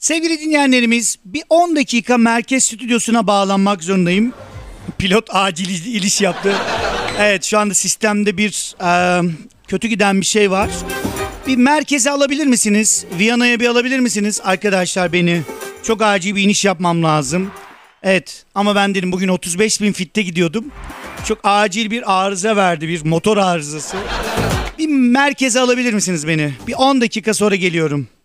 Sevgili dinleyenlerimiz, bir 10 dakika merkez stüdyosuna bağlanmak zorundayım. Pilot acil iniş yaptı. Evet, şu anda sistemde bir kötü giden bir şey var. Bir merkeze alabilir misiniz? Viyana'ya bir alabilir misiniz? Arkadaşlar beni. Çok acil bir iniş yapmam lazım. Evet, ama ben dedim bugün 35.000 fitte gidiyordum. Çok acil bir arıza verdi, bir motor arızası. Bir merkeze alabilir misiniz beni? Bir 10 dakika sonra geliyorum.